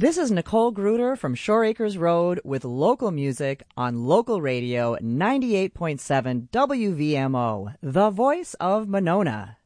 This is Nicole Gruder from Shore Acres Road with local music on local radio 98.7 WVMO, the voice of Monona.